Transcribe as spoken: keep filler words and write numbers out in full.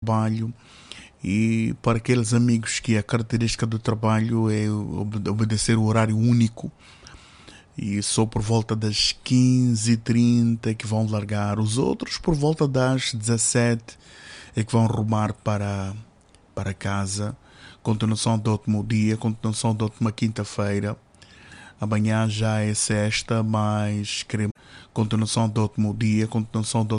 trabalho. E para aqueles amigos que a característica do trabalho é ob- obedecer o horário único, e só por volta das quinze e trinta que vão largar. Os outros por volta das dezassete é que vão rumar para, para casa. Continuação de ótimo dia, continuação de ótima quinta-feira. Amanhã já é sexta, mas queremos continuação de ótimo dia, continuação de